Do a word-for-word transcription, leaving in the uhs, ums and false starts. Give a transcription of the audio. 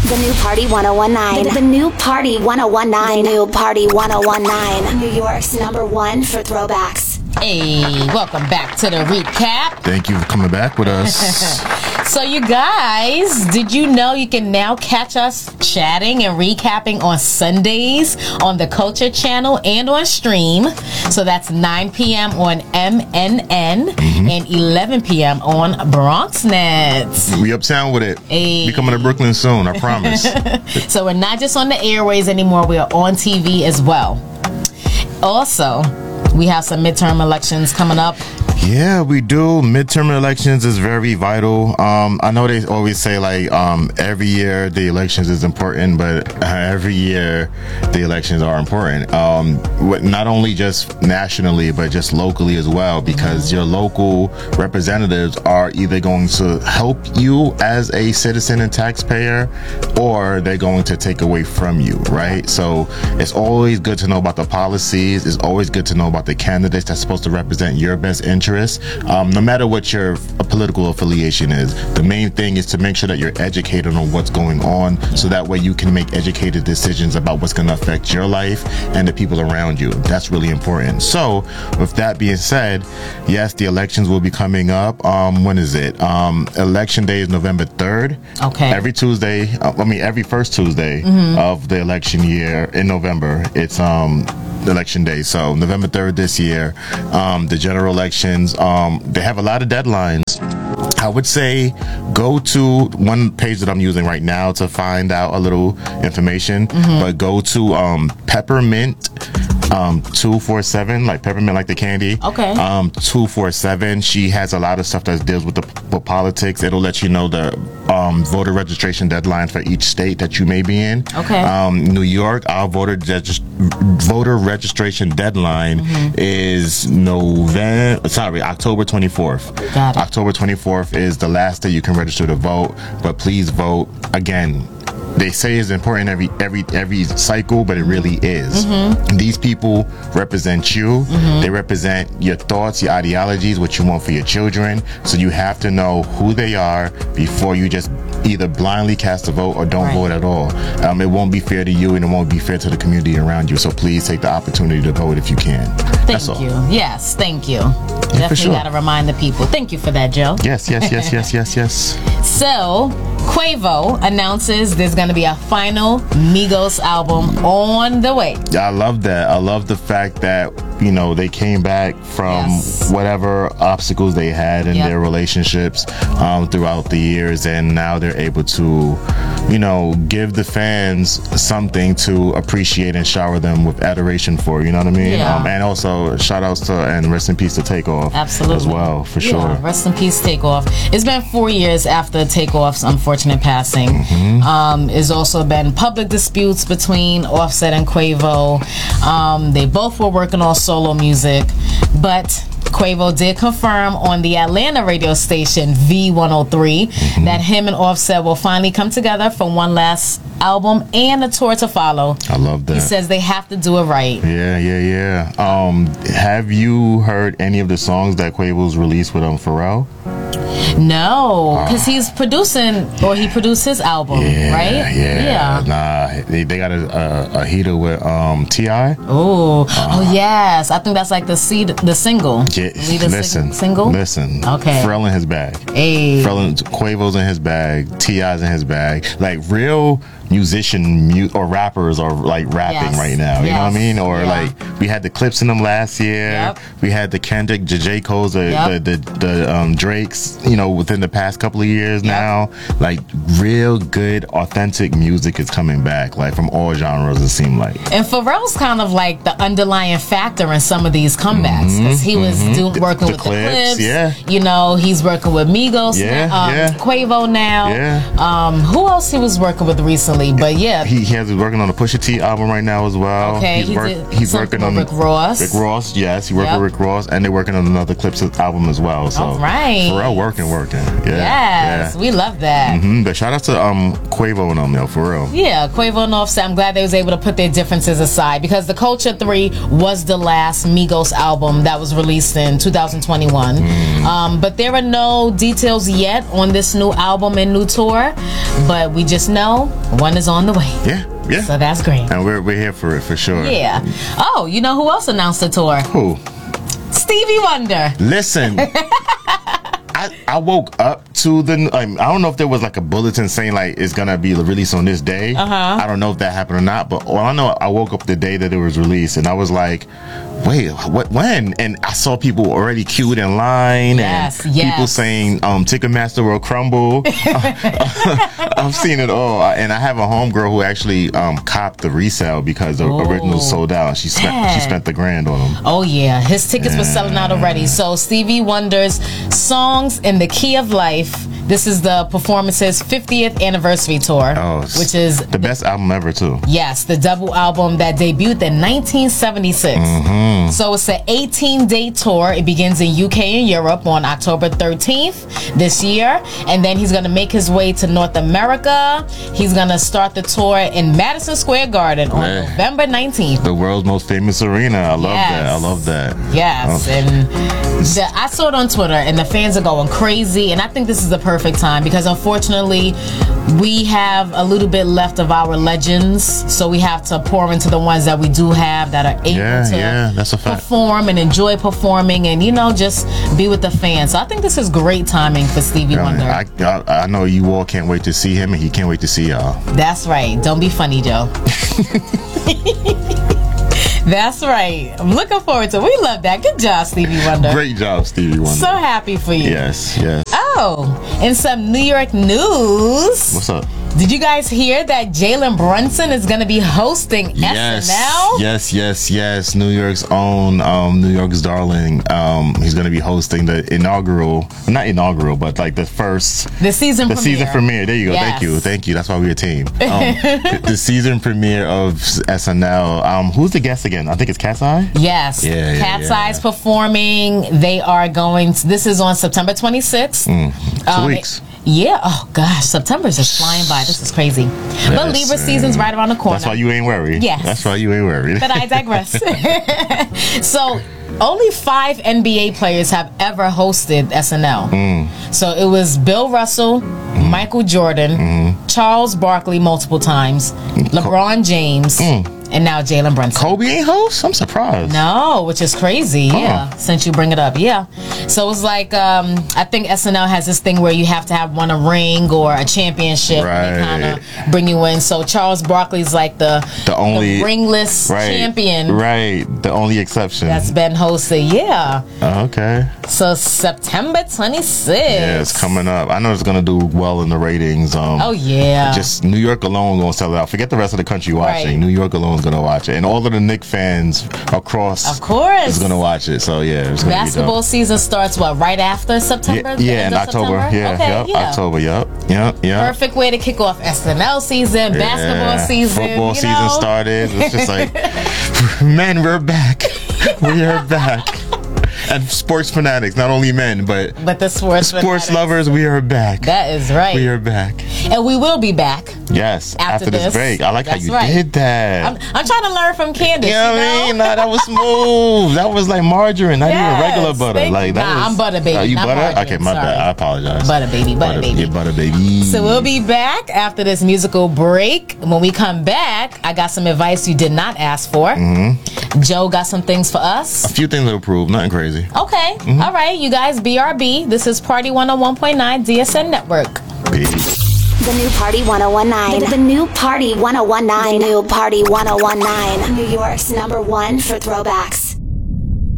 The new Party one oh one nine. The, the new Party one oh one nine. The new Party one oh one nine. New York's number one for throwbacks. Hey, welcome back to the recap. Thank you for coming back with us. So you guys, did you know you can now catch us chatting and recapping on Sundays on the Culture Channel and on Stream? So that's nine p.m. on M N N mm-hmm. and eleven p.m. on BronxNet. We uptown with it. Hey. We coming to Brooklyn soon, I promise. So we're not just on the airways anymore, we are on T V as well. Also, we have some midterm elections coming up. Yeah, we do. Midterm elections is very vital. Um, I know they always say like um, every year the elections is important, but uh, every year the elections are important. Um, not only just nationally, but just locally as well, because your local representatives are either going to help you as a citizen and taxpayer, or they're going to take away from you, right? So it's always good to know about the policies. It's always good to know about the candidates that's supposed to represent your best interest. Um, no matter what your political affiliation is, the main thing is to make sure that you're educated on what's going on, so that way you can make educated decisions about what's going to affect your life and the people around you. That's really important. So with that being said, yes, the elections will be coming up. Um, when is it? Um, election day is November third. Okay. Every Tuesday, uh, I mean every first Tuesday mm-hmm. of the election year in November, it's um election day. So November third this year, um, the general elections, um, they have a lot of deadlines. I would say go to one page that I'm using right now to find out a little information, mm-hmm. but go to um, Peppermint um, two forty-seven, like peppermint, like the candy. Okay. Um, two forty-seven. She has a lot of stuff that deals with the with politics. It'll let you know the um, voter registration deadline for each state that you may be in. Okay. Um, New York, our voter regist- voter registration deadline mm-hmm. is November. Sorry, October twenty-fourth. Got it. October twenty-fourth is the last day you can register to vote. But please vote again. They say it's important every every every cycle, but it really is. Mm-hmm. These people represent you. Mm-hmm. They represent your thoughts, your ideologies, what you want for your children. So you have to know who they are before you just either blindly cast a vote or don't right. vote at all. Um, it won't be fair to you, and it won't be fair to the community around you. So please take the opportunity to vote if you can. Thank That's all. you. Yes, thank you. Yeah, Definitely sure. got to remind the people. Thank you for that, Joe. Yes, yes, yes, yes, yes, yes. So, Quavo announces there's going to be a final Migos album on the way. I love that. I love the fact that, you know, they came back from yes. whatever obstacles they had in yep. their relationships um, throughout the years, and now they're able to, you know, give the fans something to appreciate and shower them with adoration for, you know what I mean? Yeah. Um, and also, shout outs to, and rest in peace to Takeoff. Absolutely. As well, for yeah, sure. Rest in peace, Takeoff. It's been four years after Takeoff's unfortunate passing. Mm-hmm. Um, there's also been public disputes between Offset and Quavo. Um, they both were working on solo music, but Quavo did confirm on the Atlanta radio station V one oh three mm-hmm. that him and Offset will finally come together for one last album and a tour to follow. I love that. He says they have to do it right. Yeah, yeah, yeah. Um, have you heard any of the songs that Quavo's released with um, Pharrell? No, because uh, he's producing, or he produced his album, yeah, right? Yeah, yeah. Nah, they, they got a, a, a heater with um, T I Oh, uh, oh yes. I think that's like the seed, the single. Yeah, listen, sing- single. Listen. Okay. Pharrell in his bag. Hey. Pharrell, Quavo's in his bag. T I's in his bag. Like real musician mu- or rappers are like rapping yes. right now. You yes. know what I mean? Or yeah. like we had the clips in them last year. Yep. We had the Kendrick, J. J. Cole's, the yep. the, the, the um, Drake's. You know, within the past couple of years yep. now, like real good, authentic music is coming back. Like from all genres, it seemed like. And Pharrell's kind of like the underlying factor in some of these comebacks, because mm-hmm, he was mm-hmm. do, working the, with the clips, the clips. Yeah. You know, he's working with Migos. Yeah, now, um, yeah. Quavo now. Yeah. Um, who else he was working with recently? But yeah. He, he has working on the Pusha T album right now as well. Okay, he's he work, did he's working on Um, Rick Ross. Rick Ross, yes, he worked Yep. with Rick Ross, and they're working on another Clips album as well. So All right. Pharrell working, working. Yeah, Yes, yeah. we love that. Mm-hmm. But shout out to um Quavo and them, yo, for real. Yeah, Quavo and Offset, I'm glad they was able to put their differences aside because The Culture three was the last Migos album that was released in two thousand twenty-one. Mm. Um, but there are no details yet on this new album and new tour, but we just know one is on the way. Yeah, yeah. So that's great. And we're, we're here for it, for sure. Yeah. Oh, you know who else announced a tour? Who? Stevie Wonder. Listen. I, I woke up to the. Um, I don't know if there was like a bulletin saying like it's gonna be released on this day. Uh-huh. I don't know if that happened or not, but all I know, I woke up the day that it was released, and I was like, "Wait, what? When?" And I saw people already queued in line, Yes, and yes. people saying, um, "Ticketmaster will crumble." I've seen it all, and I have a homegirl who actually um, copped the resale because the Oh, original sold out. She spent man. she spent the grand on them. Oh yeah, his tickets were selling out already. So Stevie Wonder's Songs in the Key of Life. This is the performance's fiftieth anniversary tour, Oh, it's which is the best album ever too. yes, the double album that debuted in nineteen seventy-six. Mm-hmm. So it's an eighteen-day tour. It begins in U K and Europe on October thirteenth this year, and then he's going to make his way to North America. He's going to start the tour in Madison Square Garden on Man. November nineteenth. The world's most famous arena. I love Yes. that. I love that. Yes, Oh. and the, I saw it on Twitter, and the fans are going crazy. And I think this is the perfect time because, unfortunately, we have a little bit left of our legends, so we have to pour into the ones that we do have that are able Yeah, to yeah, that's a fact. perform and enjoy performing, and you know, just be with the fans. So I think this is great timing for Stevie Yeah, Wonder. I, I, I know you all can't wait to see him, and he can't wait to see y'all. That's right. Don't be funny, Joe. That's right. I'm looking forward to it. We love that. Good job, Stevie Wonder. Great job, Stevie Wonder. So happy for you. yes, yes. Oh, in some New York news. What's up? Did you guys hear that Jalen Brunson is going to be hosting Yes, S N L? yes, yes, yes. New York's own, um, New York's darling. Um, he's going to be hosting the inaugural, not inaugural, but like the first, The season the premiere. season premiere. There you go. Yes. Thank you, thank you. That's why we're a team. Um, the, the season premiere of S N L. Um, who's the guest again? I think it's Cat's Eye. Yes. Yeah, yeah, Cat's yeah. Eye's performing. They are going to, this is on September twenty-sixth. Two Um, weeks. Yeah. Oh, gosh. September's just flying by. This is crazy. But Yes, Libra uh, season's right around the corner. That's why you ain't worried. Yes. That's why you ain't worried. But I digress. So, only five N B A players have ever hosted S N L. Mm. So it was Bill Russell, Mm. Michael Jordan, Mm-hmm. Charles Barkley multiple times, LeBron James, and now Jalen Brunson. Kobe ain't host? I'm surprised. No, which is crazy. Yeah, since you bring it up. Yeah. So it's like, um, I think S N L has this thing where you have to have won a ring or a championship. Right. They kind of bring you in. So Charles Barkley's like the, The only- ringless Right. champion Right. The only exception. that's been hosted. Yeah. Oh, okay. So September twenty-sixth. Yeah, it's coming up. I know it's gonna do well in the ratings. Um, Oh, yeah. Just New York alone gonna sell it out. Forget the rest of the country watching. Right. New York alone is gonna watch it, and all of the Knicks fans across Of course. is gonna watch it. So yeah, it's gonna Basketball be season starts, what, right after dope. September? Yeah, The yeah, end in of October. September? Yeah, Okay, yep, yeah. October. Yep, yep, yep. Perfect way to kick off S N L season, basketball Yeah. season. Football you season know? started. It's just like, men, we're back. We are back. And sports fanatics, not only men, but But the sports sports fanatics. lovers, we are back. That is right. We are back. And we will be back. Yes, After after, this, this. break. I like That's how you right. did that. I'm, I'm trying to learn from Candace. you know what you I know? mean? Nah, that was smooth. That was like margarine, not Yes, even regular butter. thank Like you. that Nah, was, I'm butter, baby, Uh, you not butter? margarine, Okay, my sorry. bad. I apologize. Butter, baby, butter, baby. Yeah, butter, baby. So we'll be back after this musical break. When we come back, I got some advice you did not ask for. Mm-hmm. Joe got some things for us. A few things to prove, nothing crazy. Okay. Mm-hmm. All right, you guys, B R B. This is Party one oh one point nine D S N Network. Baby. The new Party one oh one nine. The, the new Party one oh one nine. The new Party one oh one nine. New York's number one for throwbacks.